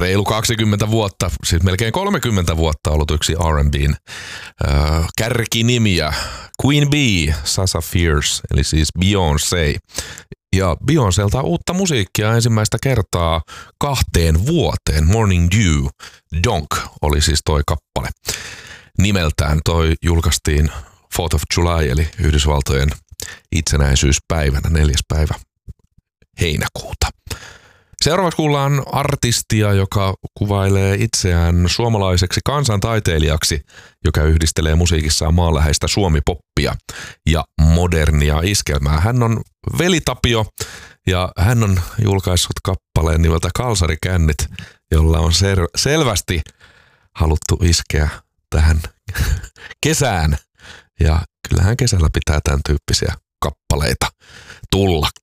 reilu 20 vuotta, siis melkein 30 vuotta ollut yksi R&B:n kärkinimiä. Queen Bee, Sasha Fierce, eli siis Beyoncé. Ja Beyoncélta uutta musiikkia ensimmäistä kertaa 2 vuoteen. Morning Dew, Donk oli siis toi kappale. Nimeltään toi julkaistiin 4th of July, eli Yhdysvaltojen itsenäisyyspäivänä 4. päivä heinäkuuta. Seuraavaksi kuullaan artistia, joka kuvailee itseään suomalaiseksi kansantaiteilijaksi, joka yhdistelee musiikissaan maanläheistä suomipoppia ja modernia iskelmää. Hän on Veli Tapio ja hän on julkaissut kappaleen nimeltä Kalsarikännit, jolla on selvästi haluttu iskeä tähän kesään. Ja kyllähän kesällä pitää tämän tyyppisiä kappaleita tulla.